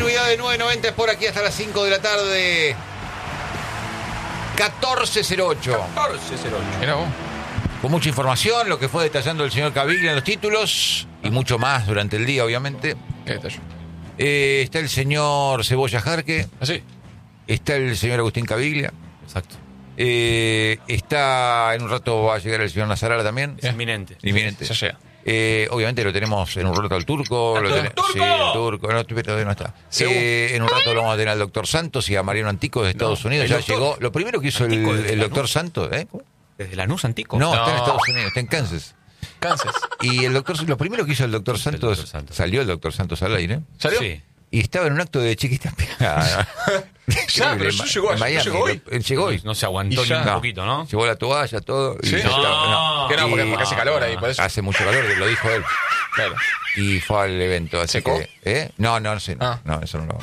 continuidad de 990 por aquí hasta las 5 de la tarde. 14:08. 14:08. Mirá vos. Con mucha información, lo que fue detallando el señor Caviglia en los títulos y mucho más durante el día, obviamente. Qué detalle. Está el señor Cebolla Jarque, Así. está el señor Agustín Caviglia, Exacto. está en un rato va a llegar el señor Nazarala también. Es inminente. Inminente. Ya llega. Obviamente lo tenemos en un rato al Turco. ¡Al Turco! Sí, el Turco. No, pero todavía no está. En un rato lo vamos a tener al doctor Santos y a Mariano Antico de Estados Unidos. el Ya doctor llegó. Lo primero que hizo Antico desde el la doctor luz. Santos, ¿Desde Lanús Antico? No, está en No. Estados Unidos, está en Kansas. Kansas. Y el doctor, lo primero que hizo el doctor Santos, doctor Santos. salió el doctor Santos al aire, ¿Salió? Sí. y estaba en un acto de chiquita. Ya, pero yo llegó en Miami. llegó hoy. Él llegó hoy. No se aguantó Y ni ya. un poquito, ¿no? Llevó la toalla, todo. Y ¿Sí? ya estaba, No. Que no, porque Y- hace calor ahí, por eso. Hace mucho calor, lo dijo él. Claro. Y fue al evento. Así ¿Secó? que, No sé. Ah. No, eso no lo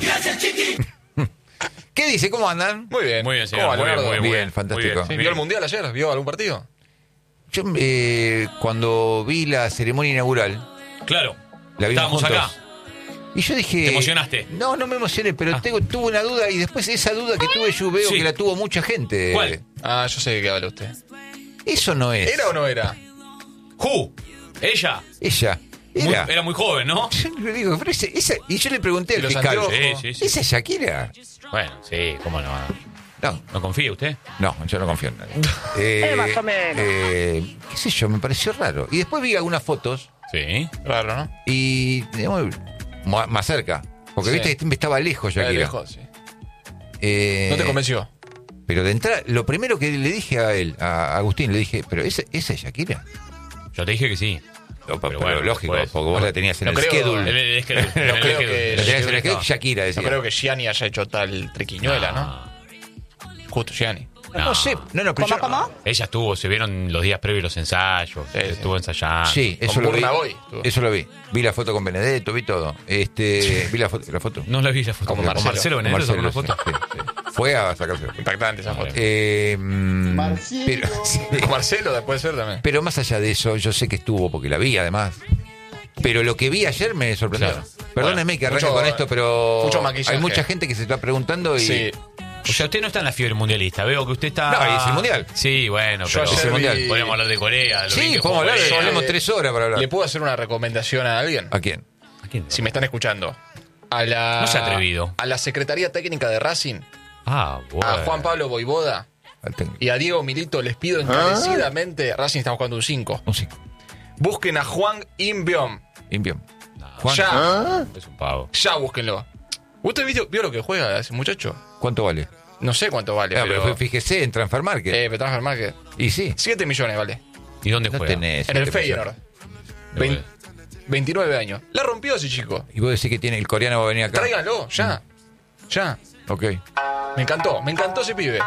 ¿Qué dice? ¿Cómo andan? Muy bien. Muy bien, señor. ¿Cómo va, Muy bien, Leonardo? muy Bien, fantástico. Sí, ¿vio el Mundial ayer? ¿Vio algún partido? Yo, cuando vi la ceremonia inaugural, Claro. la vimos Estábamos juntos. acá. Y yo dije... ¿Te emocionaste? No me emocioné, pero tuve una duda y después esa duda que tuve yo veo Sí. que la tuvo mucha gente. ¿Cuál? Ah, yo sé de qué habla usted. Eso no es. ¿Era o no era? Who. Ella. Ella. Era muy joven, ¿no? Yo le digo, pero y yo le pregunté ¿Y al los fiscal. anteojos? Sí. ¿Esa es Shakira? Bueno, sí, cómo no. No, ¿No confía usted? no, yo no confío en nadie. Más o menos. Qué sé yo, me pareció raro. Y después vi algunas fotos Sí. Raro, ¿no? y digamos, más cerca. Porque Sí. viste que estaba lejos Era Shakira. lejos, sí. Eh, ¿No te convenció? Pero de entrada, lo primero que le dije a él, a Agustín, le dije, ¿pero esa es Shakira? Yo te dije que sí. Pero bueno, lógico, después- porque vos la tenías en no el creo, schedule. Es que No creo que- La tenías en el Shakira schedule, Shakira, decía. No creo que Gianni haya hecho tal triquiñuela, ¿no? Justo Gianni. No sé, no, pero ¿Cómo? Ella estuvo, se vieron los días previos los ensayos, Sí, estuvo ensayando. Sí, eso Con lo vi. Burna Boy estuvo. Eso lo vi. Vi la foto con Benedetto, vi todo. Vi la foto. No la vi la foto. Como Con Marcelo. Benedetto Con sacó una Marcelo, foto. sí. Fue a sacarse la foto. Impactante esa foto. Pero, sí. Con Marcelo puede ser también. Pero más allá de eso, yo sé que estuvo, porque la vi además. Pero lo que vi ayer me sorprendió. Claro. Perdóneme que arranque mucho- con esto, pero mucho maquillaje. hay mucha gente que se está preguntando y... Sí. O sea, usted no está en la fiebre mundialista. Veo que usted está. No, y es el mundial. Sí, bueno, Yo pero. ayer el mundial. vi- Podríamos hablar de Corea. de lo bien Sí, que podemos jugó hablar, Corea. hablamos 3 horas para hablar. ¿Le puedo hacer una recomendación a alguien? ¿A quién? ¿A quién? Si me están escuchando. A la, No se ha atrevido. A la Secretaría Técnica de Racing, Ah, bueno. a Juan Pablo Voivoda Al técnico. y a Diego Milito les pido encarecidamente, Racing está buscando un 5. Un 5. Busquen a Juan Inbiom. Limpio. No, Juan, Ya, es un pavo. ya búsquenlo. ¿Usted vio lo que juega ese muchacho? ¿cuánto vale? No sé cuánto vale, Ah, pero... pero fíjese en Transfer Market. pero Transfer Market. Y sí. 7 millones vale. ¿Y dónde No juega? tenés. En el ¿qué te Feyenoord. De vuelta. 29 años. La rompió ese chico. Y vos decís que tiene el coreano va a venir acá. Tráiganlo, ya. Ya. Ok. Me encantó ese pibe.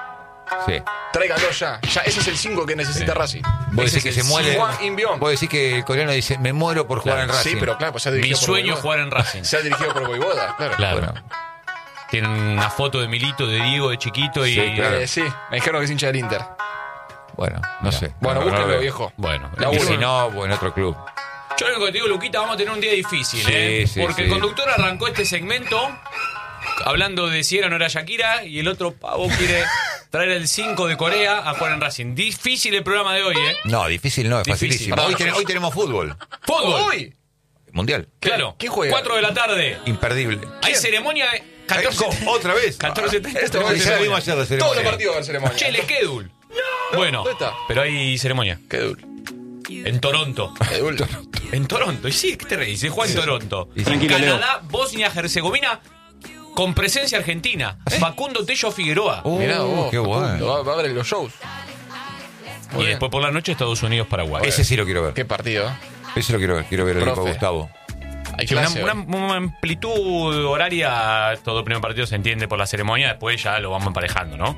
Sí. Tráiganlo ya. Ya, ese es el 5 que necesita Racing. Vos Ese decís que es se el muere. Juan Inbiom. Vos decís que el coreano dice, me muero por jugar Claro, en Racing. Sí, pero claro, pues se ha Mi dirigido por sueño es Voivoda. jugar en Racing. Se ha dirigido por Voivoda, claro. Claro. Bueno, Tienen una foto de Milito, de Diego, de chiquito y. Sí, claro. Sí, me dijeron que es hincha del Inter. bueno, no sé. Bueno, No, no búsquenlo, veo. viejo. Bueno, La Y uno. si no, o en otro club. Yo lo único que te digo, Luquita, vamos a tener un día difícil, Sí, ¿eh? sí, Porque sí. el conductor arrancó este segmento hablando de si era o no era Shakira y el otro pavo quiere traer el 5 de Corea a jugar en Racing. Difícil el programa de hoy, ¿eh? No, difícil no, es Difícil. facilísimo. Perdón, Hoy tenemos fútbol. ¡Fútbol! ¡Uy! Mundial. Claro. ¿Quién juega? 4 de la tarde. Imperdible. Hay ceremonia de 14. ¿Otra vez? 14:30. Este Y ya la vimos ayer la Todos ceremonia. los partidos van a ceremonia. Che, el schedule. Bueno, ¿Dónde está? pero hay ceremonia. Qué duro. En Toronto. Qué duro. En Toronto. Y sí, ¿qué te reís? Se juega en Toronto. Y sí. Tranquilo, Canadá, Bosnia, Herzegovina, con presencia argentina. Facundo Tello Figueroa. Mirá vos. qué bueno. Va a ver los shows. Y Muy bien. después por la noche Estados Unidos, Paraguay. Ese sí lo quiero ver. Qué partido, ¿eh? Ese lo quiero ver. Quiero ver el equipo de Profe. Gustavo. Hay Sí, una, clase, una- hoy. una amplitud horaria, todo el primer partido se entiende por la ceremonia, después ya lo vamos emparejando, ¿no?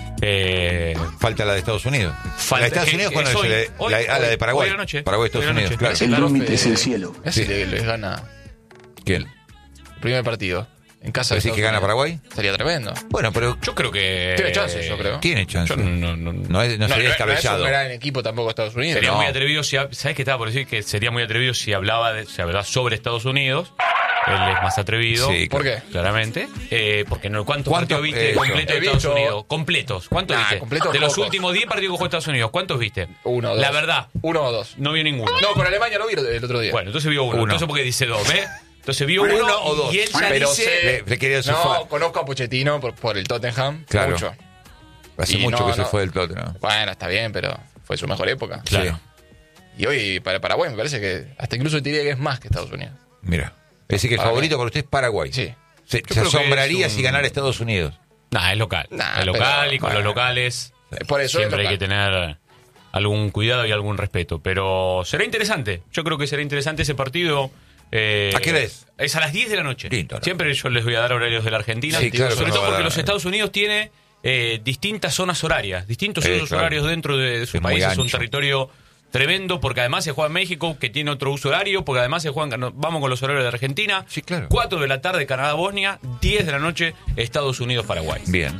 Falta la de Estados Unidos. Falta- la de Estados que- Unidos, que ¿cuándo es es? hoy, La de Paraguay. hoy a la noche. Paraguay, Hoy Estados a la Unidos, noche. claro. Ese El profe- límite es el cielo. Ese Sí. les gana ¿Quién? el primer partido. En casa de ¿Decís que Estados gana Unidos. Paraguay? Sería tremendo. Bueno, pero Yo creo que... Tiene chances, yo creo. tiene chance. Yo no No sería No es descabellado. un gran equipo tampoco Estados Unidos. sería No. muy atrevido si... ¿Sabes qué estaba por decir? Que sería muy atrevido si hablaba sobre Estados Unidos. Él es más atrevido. Sí, ¿Por qué? Claramente. Porque no, ¿cuántos ¿Cuánto? partidos viste Eso. completos de He Estados visto- Unidos? Completos. ¿Cuántos Nah, viste? completos De los pocos. últimos 10 partidos que jugó Estados Unidos, ¿cuántos viste? 1 o 2. La verdad, 1 o 2. no vio ninguno. No, con Alemania lo vi el otro día. Bueno, entonces vio uno. Uno. Entonces, ¿por qué dice 2? ¿Ves? Entonces vio Uno uno o dos. y él ya Pero dice... Le quería su no, conozco a Pochettino por el Tottenham. Claro. Mucho. Hace Y mucho no, que se no. fue del Tottenham. Bueno, está bien, pero fue su mejor época. Claro. Y hoy para Paraguay me parece que hasta incluso te diría que es más que Estados Unidos. Mira. Es decir, que el Para favorito mí. para usted es Paraguay. Sí. Se creo que asombraría es un- si ganara Estados Unidos. Nah, es local. Nah, es local pero, y con bueno. los locales Por eso siempre es hay que local. tener algún cuidado y algún respeto. Pero será interesante. Yo creo que será interesante ese partido. ¿A qué hora es? Es a las 10 de la noche. Lindo, ¿no? Siempre yo les voy a dar horarios de la Argentina. Sí, claro, sobre no todo va a porque dar. los Estados Unidos tiene distintas zonas horarias, distintos usos claro. horarios dentro de su Es muy país. Es un ancho. territorio tremendo porque además se juega en México, que tiene otro uso horario, porque además se juegan, vamos con los horarios de Argentina. Sí, claro. 4 de la tarde Canadá-Bosnia, 10 de la noche Estados Unidos-Paraguay. Bien.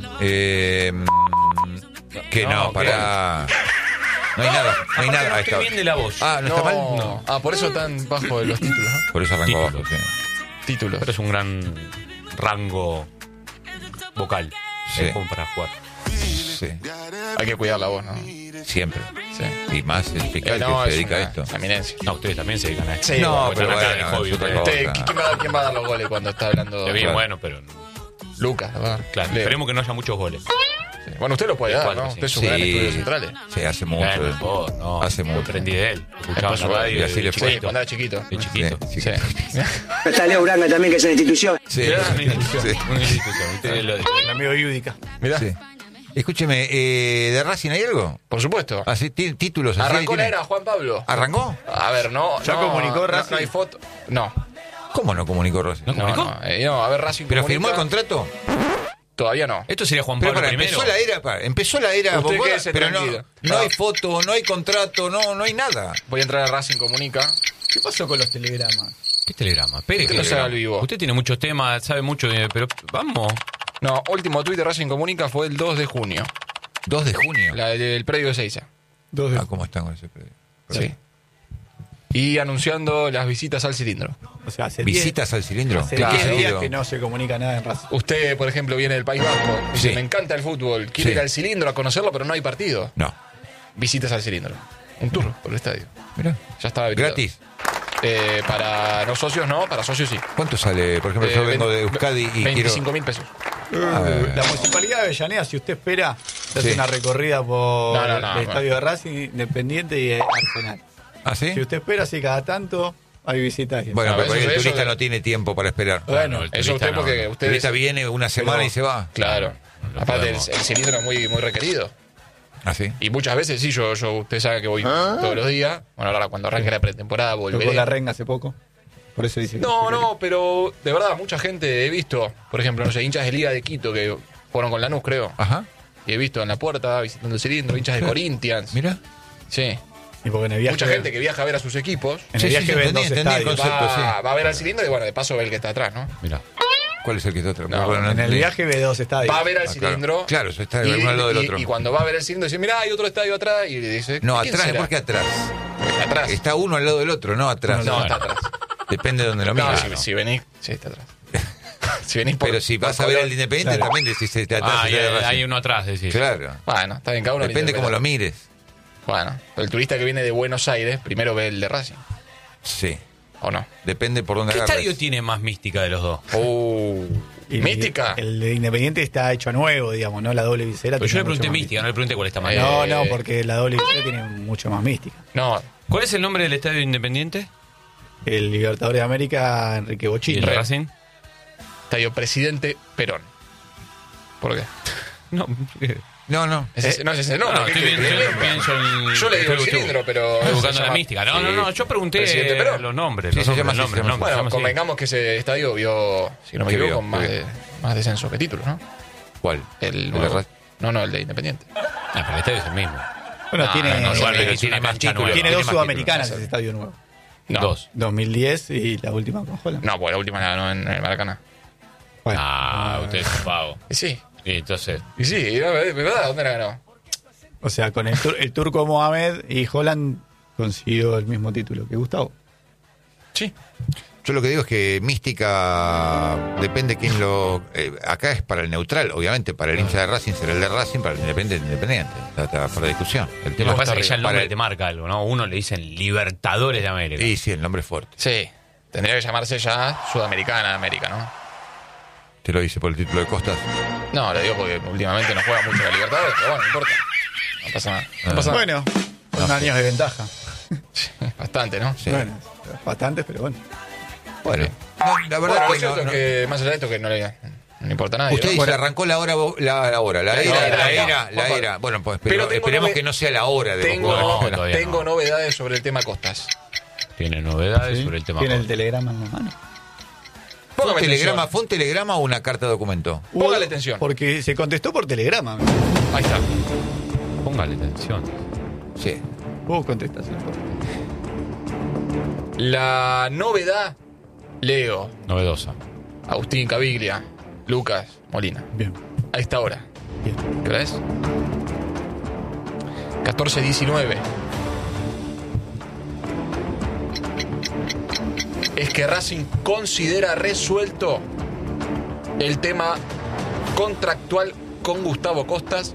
Que no, No, para. No hay nada. No hay Aparte, nada. no a estoy esta hora. bien de la voz. Ah, ¿no está mal? No. Ah, por eso tan bajo los títulos, ¿no? Por eso arrancó Títulos. abajo, sí. Títulos. Pero es un gran rango vocal Sí. como para jugar. Sí, Hay que cuidar la voz, ¿no? siempre. Sí. Y más el fiscal No, que se es dedica a una esto. eminencia. No, ustedes también se dedican a esto. Sí, No, Porque pero no está bueno, de hobby, es otra pero- cosa. ¿Quién va a dar los goles cuando está hablando? Está bien, bueno, pero Lucas, ¿verdad? claro, Leo. esperemos que no haya muchos goles. Sí. Bueno, usted lo puede dar, Cuatro, ¿no? sí. Usted es un gran estudio Sí, centrales. sí, hace mucho. Bueno, vos, no, Hace yo mucho. aprendí de él. Escuchaba en la Después, radio y así de le fue. Sí, cuando era chiquito. De chiquito. Sí, Sí. Está Leo Uranga también, que es una institución. Sí. Una institución, Sí. una institución. Usted lo- Mi amigo Yudica. Mirá, Sí. Escúcheme, ¿de Racing hay algo? por supuesto. Así, títulos así. Arrancó la tiene? era Juan Pablo. ¿Arrancó? A ver, no. ¿Ya no, comunicó no, Racing? No hay foto. No. ¿Cómo no comunicó Racing? ¿No comunicó? No, a ver, Racing. ¿Pero comunica. firmó el contrato? Todavía no. Esto sería Juan Pero Pablo para, primero. empezó la era Usted Bogoda, quédese pero no, tranquilo. no hay foto, no hay contrato, no hay nada. Voy a entrar a Racing Comunica. ¿Qué pasó con los telegramas? ¿Qué telegrama? Espere, Usted ¿qué no sabe telegrama? al vivo. Usted tiene muchos temas, sabe mucho, pero vamos. No, último tuit de Racing Comunica fue el 2 de junio. 2 de junio. La del predio de Seiza. ¿Cómo están con ese predio? Sí. Y anunciando las visitas al cilindro. O sea, hace ¿Visitas al cilindro? Hace ¿De qué 10 días sentido? que no se comunica nada en Racing. Usted, por ejemplo, viene del País Vasco. Dice, Sí. me encanta el fútbol. Quiere Sí. ir al cilindro a conocerlo, pero no hay partido. No. Visitas al cilindro. Un tour por el estadio. Mirá. Ya estaba habilitado. ¿Gratis? Para no socios no, para socios sí. ¿Cuánto sale? Por ejemplo, yo vengo de Euskadi y 25.000 pesos. La Municipalidad de Avellaneda, si usted espera, se hace Sí. una recorrida por No, el estadio de Racing, Independiente y Arsenal. ¿Ah, sí? Si usted espera, si cada tanto hay visitas. Bueno, No, pero eso- el eso turista de- no tiene tiempo para esperar. Bueno, el Eso turista usted no, porque no. El usted turista viene una semana y se va. Claro. Aparte, el podemos. cilindro es muy, muy requerido. ¿Ah, sí? Y muchas veces sí, yo usted sabe que voy todos los días. Bueno, ahora cuando arranque la pretemporada tocó volveré. la renga hace poco. Por eso dice que No, pero de verdad, mucha gente he visto, por ejemplo, no sé, hinchas de Liga de Quito que fueron con Lanús, creo. Ajá. Y he visto en la puerta visitando el cilindro, hinchas de Corinthians. Mira. Sí. Y porque en el viaje, Mucha gente que viaja a ver a sus equipos en Sí, el viaje sí, ven entendí, dos entendí el estadios. concepto. va a ver al cilindro y bueno, de paso ve el que está atrás, ¿no? Mira. ¿Cuál es el que está atrás? No, Bueno, En el entendí. viaje ve dos estadios. Va a ver al Ah, cilindro. claro, eso está uno al lado del otro. Y cuando va a ver el cilindro dice, mira, hay otro estadio atrás. Y le dice, No, ¿quién atrás, será? ¿por qué atrás? Atrás. Está uno al lado del otro, no atrás. No, está atrás. Depende de donde lo No, mires. si venís, sí, está atrás. Si venís por, Pero si por vas a ver Colón- el Independiente, Claro. también decís está atrás. Ah, está de Racing. hay uno atrás, decís. Claro. Bueno, está bien, cada uno Depende cómo lo interpreta. mires. Bueno, el turista que viene de Buenos Aires primero ve el de Racing, Sí. ¿o no? Depende por dónde ¿Qué agarres. estadio tiene más mística de los dos? Y ¿Mística? El de Independiente está hecho a nuevo, digamos, ¿no? La doble visera. Pero yo tiene le pregunté mucho más mística, no le pregunté cuál está más. No, porque la doble visera tiene mucho más mística. No, ¿Cuál es el nombre del estadio Independiente? El Libertadores de América, Enrique ¿Y Bochini. el de Racing? estadio Presidente Perón. ¿Por qué? No, No. No, es ese no, nombre. estoy ¿qué bien, quiere? yo pienso en. Yo le digo estoy- cilindro, pero Estoy se buscando la llama- mística. No, Sí. yo pregunté Presidente Perón. los nombres. Sí, los se nombres, llama así, los nombres, se llama los nombres, Bueno, se llama así. convengamos que ese estadio vio, si no me ¿Qué equivoco, vio? más descenso que títulos, ¿no? ¿Cuál? El de nuevo. Racing? No, el de Independiente. Ah, pero el estadio es el mismo. Bueno, No, tiene, no, igual, sí, pero es tiene una más cancha títulos. tiene Tiene dos más sudamericanas títulos. ese estadio nuevo. No. Dos. 2010 y la última con Holland. No, pues la última la ganó en el Maracaná. Bueno, Ah, usted es un pavo. Y sí. Y entonces. Y sí, de verdad, ¿dónde la ganó? o sea, con el turco Mohamed y Holland consiguió el mismo título que Gustavo. Sí. Yo lo que digo es que Mística depende quién lo... acá es para el neutral, obviamente, para el hincha de Racing será el de Racing, para el independiente. Está fuera de discusión. El Lo tema que pasa está es que ya el nombre para te marca algo, ¿no? Uno le dicen Libertadores de América. Y sí, el nombre es fuerte. Sí, tendría que llamarse ya Sudamericana de América, ¿no? ¿Te lo dice por el título de Costas? No, lo digo porque últimamente no juega mucho la Libertadores, pero bueno, no importa. No pasa nada. No pasa nada. Bueno, son años de ventaja. Bastante, ¿no? Sí. Bueno, bastantes, pero bueno. Bueno, la verdad Bueno, lo que cierto es que más allá de esto que no le importa a nadie. Usted ¿no? dice, Bueno, arrancó la era. Bueno, pues Pero tengo esperemos nove- que no sea la hora de tengo todavía tengo no. novedades sobre el tema Costas. Tiene novedades sobre el tema. Tiene el telegrama en la mano. ¿Fue Póngame un telegrama o una carta de documento? Póngale atención. Porque se contestó por telegrama. Ahí está. Póngale atención. Sí. Vos contestás. La novedad, Leo, Novedosa. Agustín Caviglia, Lucas Molina. Bien. A esta hora. Bien. ¿Qué hora es? 14:19. Es que Racing considera resuelto el tema contractual con Gustavo Costas.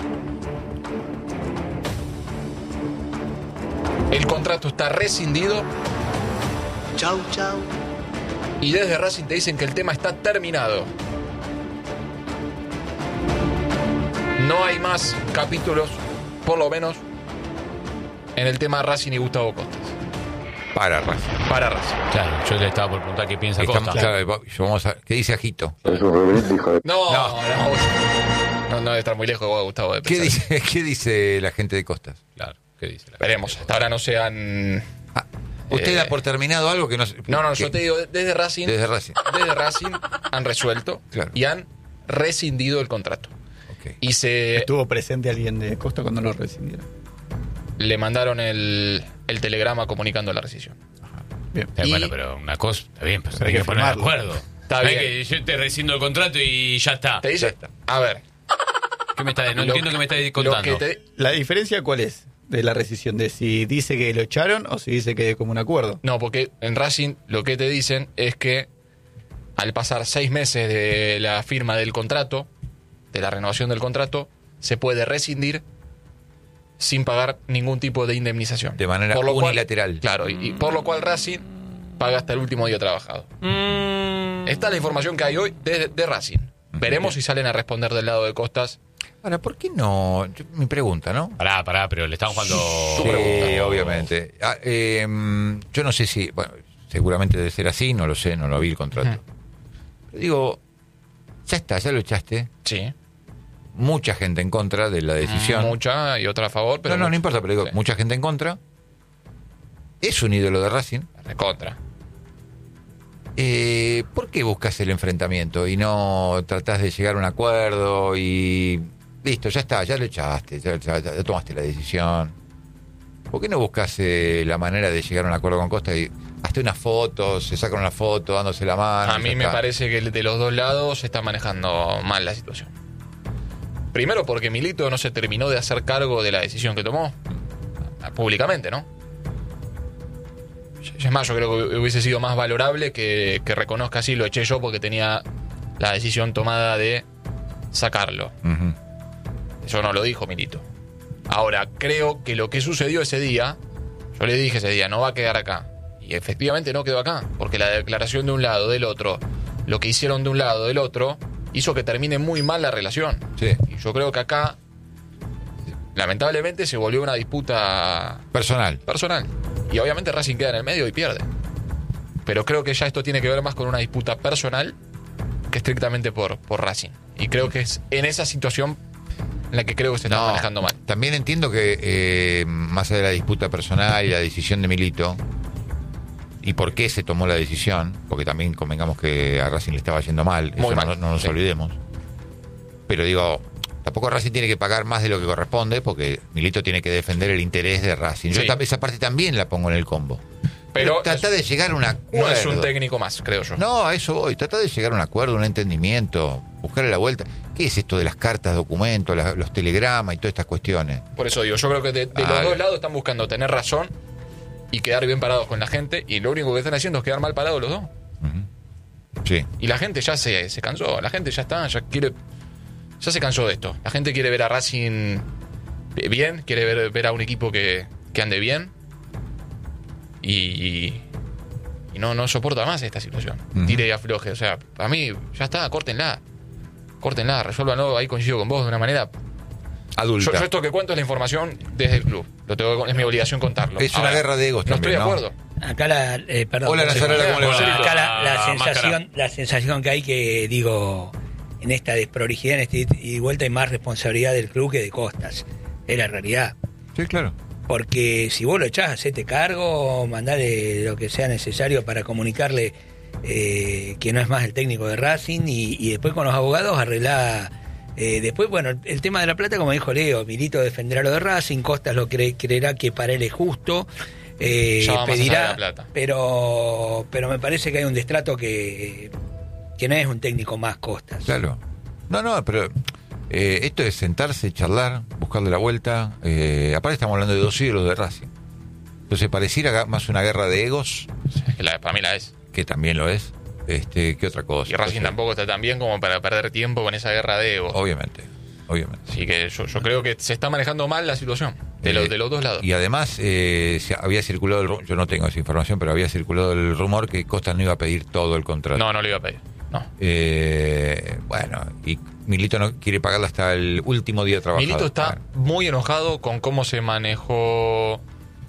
El contrato está rescindido. Chau, chau. Y desde Racing te dicen que el tema está terminado. No hay más capítulos, por lo menos, en el tema Racing y Gustavo Costas. Para Racing. Para Racing. Claro, yo le estaba por preguntar qué piensa Estamos- Costa. claro, vamos a, ¿qué dice Ajito? No debe estar muy lejos de vos, Gustavo. de ¿Qué pensar. dice la gente de Costas? Claro, ¿qué dice? Veremos. Hasta ahora no se han... ¿Usted da por terminado algo que no... No, que- yo te digo, desde Racing Desde Racing. han resuelto Claro. y han rescindido el contrato. Ok. Y se ¿Estuvo presente alguien de Costa cuando lo rescindieron? le mandaron el telegrama comunicando la rescisión. Bien. Y- Bueno, pero una cosa, está bien, pero Hay hay que que poner de firmarlo. acuerdo. Está No bien. es que yo te rescindo el contrato y ya está. Te dice, a ver, ¿Qué me está, no lo entiendo qué me estás lo contando. que te- ¿La diferencia cuál es de la rescisión? ¿De si dice que lo echaron o si dice que como un acuerdo? No, porque en Racing lo que te dicen es que al pasar 6 meses de la firma del contrato, de la renovación del contrato, se puede rescindir sin pagar ningún tipo de indemnización. De manera Por lo cual- unilateral. claro, y por lo cual Racing paga hasta el último día trabajado. Esta es la información que hay hoy de Racing. Veremos si salen a responder del lado de Costas. Ahora, ¿por qué no? Mi pregunta, ¿no? Pará, pero le están jugando. Sí, obviamente. Yo no sé si... Bueno, seguramente debe ser así, no lo sé, no lo vi el contrato. Pero digo, ya está, ya lo echaste. Sí. Mucha gente en contra de la decisión. Mucha y otra a favor, pero... no importa, pero digo, Sí. mucha gente en contra. Es un ídolo de Racing. Recontra. ¿Por qué buscas el enfrentamiento y no tratás de llegar a un acuerdo y listo, ya está, ya lo echaste, ya tomaste la decisión? ¿Por qué no buscas la manera de llegar a un acuerdo con Costa y hasta unas fotos, se sacan una foto dándose la mano? A y mí ya me está? parece que de los dos lados se está manejando mal la situación. Primero porque Milito no se terminó de hacer cargo de la decisión que tomó públicamente, ¿no? Es más, yo creo que hubiese sido más valorable que reconozca así, lo eché yo porque tenía la decisión tomada de sacarlo. Ujú. Eso no lo dijo Milito. Ahora, creo que lo que sucedió ese día, yo le dije ese día, no va a quedar acá. Y efectivamente no quedó acá, porque la declaración de un lado, del otro, lo que hicieron de un lado, del otro, hizo que termine muy mal la relación. Sí. Y yo creo que acá, lamentablemente, se volvió una disputa Personal. personal. Y obviamente Racing queda en el medio y pierde. Pero creo que ya esto tiene que ver más con una disputa personal que estrictamente por Racing. Y creo que es en esa situación en la que creo que se está manejando mal. También entiendo que más allá de la disputa personal y la decisión de Milito y por qué se tomó la decisión, porque también convengamos que a Racing le estaba yendo mal, Muy eso mal, no nos sí. olvidemos. Pero digo, tampoco Racing tiene que pagar más de lo que corresponde porque Milito tiene que defender el interés de Racing. Yo Sí. esa parte también la pongo en el combo. Pero trata de llegar a un acuerdo. No es un técnico más, creo yo. No, a eso voy. Trata de llegar a un acuerdo, un entendimiento, buscarle la vuelta. ¿Qué es esto de las cartas, documentos, los telegramas y todas estas cuestiones? Por eso digo, yo creo que de los Ah, dos lados están buscando tener razón y quedar bien parados con la gente, y lo único que están haciendo es quedar mal parados los dos. Sí. Y la gente ya se cansó, la gente ya se cansó de esto. La gente quiere ver a Racing bien, quiere ver a un equipo que ande bien, y no soporta más esta situación. Tire y afloje. O sea, a mí ya está, córtenla, resuélvanlo. Ahí coincido con vos de una manera Adulta. Yo esto que cuento es la información desde el club. Es mi obligación contarlo. Es una guerra de egos no también, estoy de acuerdo. Acá perdón. Hola, Nazarela, ¿cómo le va? Acá Máscara. la sensación que hay que, digo, en esta desprolijidad, en este ida y vuelta, hay más responsabilidad del club que de Costas. Es la realidad. Sí, claro. Porque si vos lo echás, hacete cargo, mandale lo que sea necesario para comunicarle que no es más el técnico de Racing, y después con los abogados arreglá. Después, bueno, el tema de la plata, como dijo Leo, Milito defenderá lo de Racing, Costas lo creerá que para él es justo, Ya vamos a saber pedirá, la plata. pero me parece que hay un destrato que no es un técnico más Costas. Claro. No, pero esto es sentarse, charlar, buscarle la vuelta. Aparte estamos hablando de dos ídolos de Racing. Entonces pareciera más una guerra de egos, Es que para mí la es. que también lo es, que otra cosa. Y Racing Entonces, tampoco está tan bien como para perder tiempo con esa guerra de ego. Obviamente. Así que yo creo que se está manejando mal la situación de los dos lados. Y además había circulado, yo no tengo esa información, pero había circulado el rumor que Costas no iba a pedir todo el contrato. No le iba a pedir. No. Bueno, y Milito no quiere pagarlo hasta el último día trabajado. Milito está muy enojado con cómo se manejó.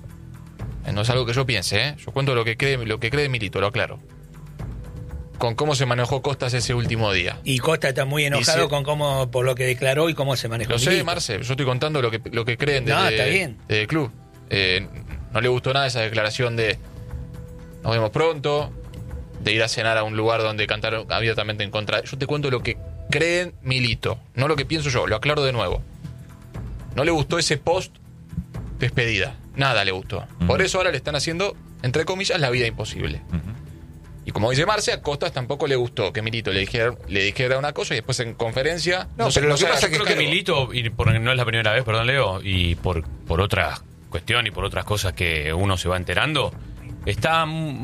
No es algo que yo piense, ¿eh? Yo cuento lo que cree Milito, lo aclaro. Con cómo se manejó Costas ese último día. Y Costa está muy enojado Y con cómo, por lo que declaró y cómo se manejó. Lo sé, Milito. Marce, yo estoy contando lo que creen No, está bien. del club. No le gustó nada esa declaración de nos vemos pronto, de ir a cenar a un lugar donde cantaron abiertamente en contra. Yo te cuento lo que creen Milito, no lo que pienso yo, lo aclaro de nuevo. No le gustó ese post despedida, nada le gustó. Por eso ahora le están haciendo, entre comillas, la vida imposible. Y como dice Marce, a Costas tampoco le gustó que Milito le dijera una cosa y después en conferencia... No, pero lo que pasa Yo creo que Milito, y porque no es la primera vez, perdón Leo, y por otras cuestiones y por otras cosas que uno se va enterando, está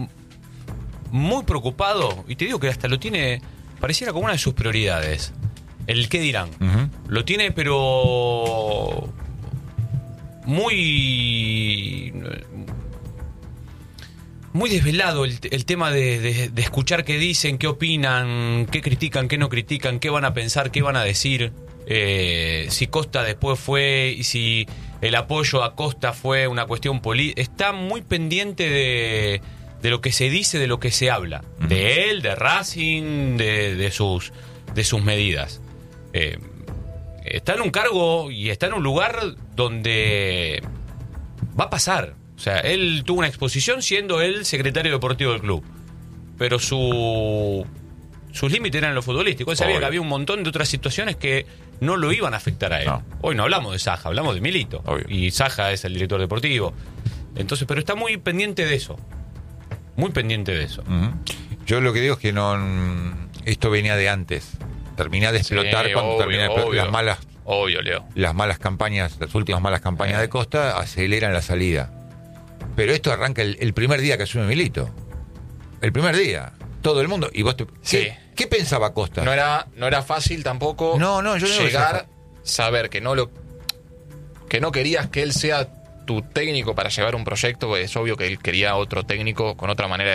muy preocupado, y te digo que hasta lo tiene, pareciera como una de sus prioridades, el qué dirán. Lo tiene, pero muy desvelado el tema de escuchar qué dicen, qué opinan, qué critican, qué no critican, qué van a pensar, qué van a decir, si Costa después fue, y si el apoyo a Costa fue una cuestión política. Está muy pendiente de lo que se dice, de lo que se habla, de él, de Racing, de sus medidas. Está en un cargo y está en un lugar donde va a pasar. O sea, él tuvo una exposición siendo él secretario deportivo del club. Pero sus límites eran lo futbolístico. Él sabía que había un montón de otras situaciones que no lo iban a afectar a él. No. Hoy no hablamos de Saja, hablamos de Milito. Obvio. Y Saja es el director deportivo. Entonces, pero está muy pendiente de eso. Muy pendiente de eso. Yo lo que digo es que esto venía de antes. Terminá de explotar cuando terminé de explotar. obvio. Las malas Obvio, Leo. las malas campañas, las últimas malas campañas de Costa aceleran la salida. Pero esto arranca el primer día que asume Milito. El primer día. Todo el mundo. ¿Y vos Sí. ¿Qué pensaba Costa? No era fácil tampoco No, yo no digo que sea llegar, saber que no querías que él sea tu técnico para llevar un proyecto, pues es obvio que él quería otro técnico con otra manera